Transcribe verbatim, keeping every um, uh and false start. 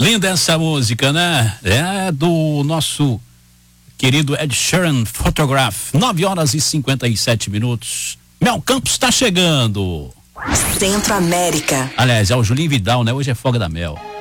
Linda essa música, né? É do nosso querido Ed Sheeran, Photograph. nove horas e cinquenta e sete minutos. Mel Campos está chegando. Centro América. Aliás, é o Julinho Vidal, né? Hoje é folga da Mel.